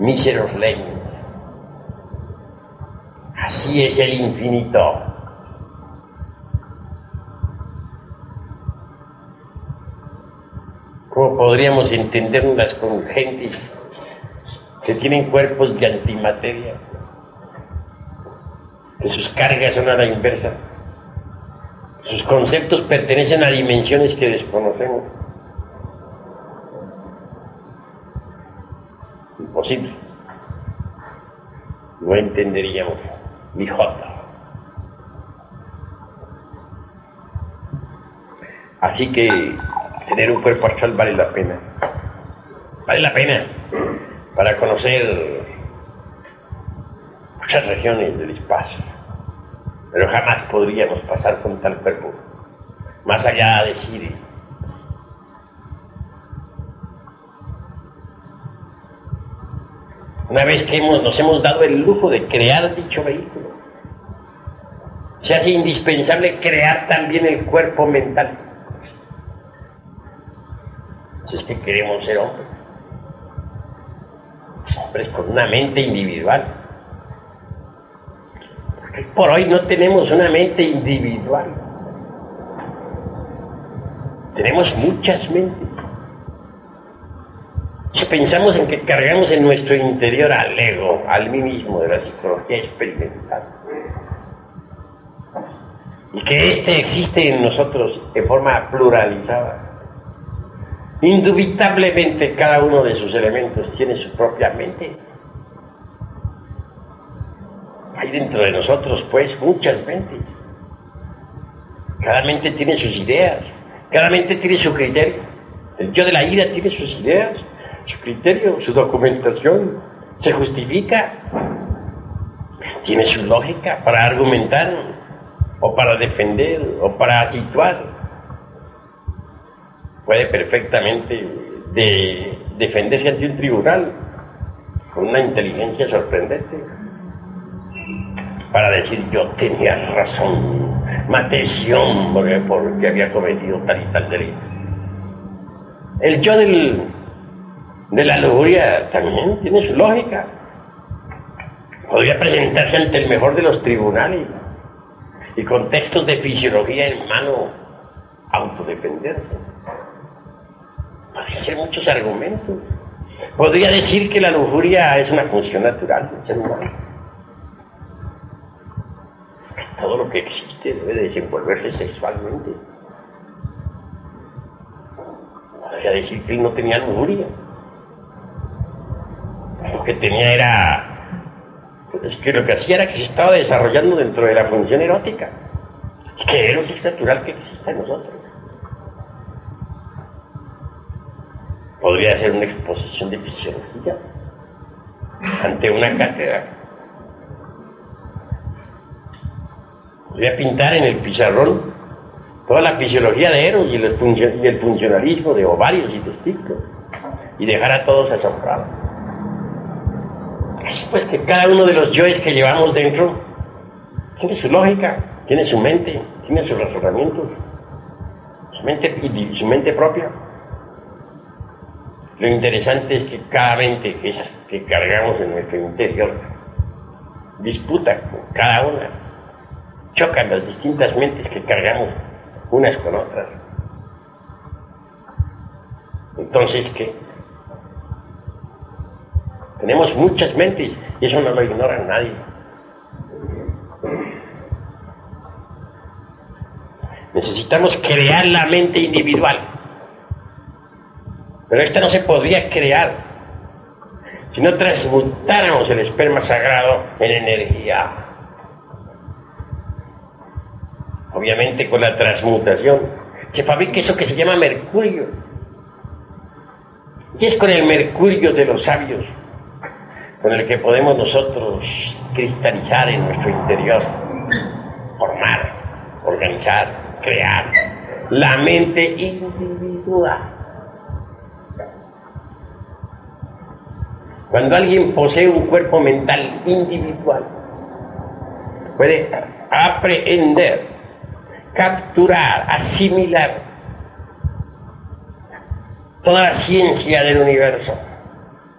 míseros leños. Así es el infinito. ¿Cómo podríamos entenderlas con gentes que tienen cuerpos de antimateria, que sus cargas son a la inversa, sus conceptos pertenecen a dimensiones que desconocemos? Imposible. No entenderíamos ni jota. Así que tener un cuerpo astral vale la pena. Vale la pena para conocer muchas regiones del espacio. Pero jamás podríamos pasar con tal cuerpo más allá de Siri. Una vez que nos hemos dado el lujo de crear dicho vehículo, se hace indispensable crear también el cuerpo mental. Si es que queremos ser hombres con una mente individual. Porque por hoy no tenemos una mente individual. Tenemos muchas mentes. Si pensamos en que cargamos en nuestro interior al ego, al mí mismo de la psicología experimental, y que éste existe en nosotros de forma pluralizada, indubitablemente cada uno de sus elementos tiene su propia mente. Hay dentro de nosotros, pues, muchas mentes. Cada mente tiene sus ideas, cada mente tiene su criterio. El yo de la ira tiene sus ideas, su criterio, su documentación, se justifica, tiene su lógica para argumentar, o para defender, o para situar. Puede perfectamente defenderse ante un tribunal con una inteligencia sorprendente para decir: yo tenía razón, maté ese hombre porque había cometido tal y tal delito. El yo de la lujuria también tiene su lógica. Podría presentarse ante el mejor de los tribunales y con textos de fisiología en mano autodefenderse. Podría hacer muchos argumentos. Podría decir que la lujuria es una función natural del ser humano. Todo lo que existe debe desenvolverse sexualmente. Podría decir que él no tenía lujuria. Lo que tenía era... Es que lo que hacía era que se estaba desarrollando dentro de la función erótica. Que es natural que exista en nosotros. Podría hacer una exposición de fisiología ante una cátedra. Podría pintar en el pizarrón toda la fisiología de Eros y el funcionalismo de ovarios y testículos y dejar a todos asombrados. Así pues que cada uno de los yoes que llevamos dentro tiene su lógica, tiene su mente, tiene sus razonamientos, su mente propia. Lo interesante es que cada mente que cargamos en nuestro interior disputa con cada una, chocan las distintas mentes que cargamos unas con otras. Entonces, ¿qué? Tenemos muchas mentes y eso no lo ignora nadie. Necesitamos crear la mente individual. Pero esta no se podría crear si no transmutáramos el esperma sagrado en energía. Obviamente con la transmutación se fabrica eso que se llama mercurio. Y es con el mercurio de los sabios con el que podemos nosotros cristalizar en nuestro interior, formar, organizar, crear la mente individual. Cuando alguien posee un cuerpo mental individual, puede aprehender, capturar, asimilar toda la ciencia del universo.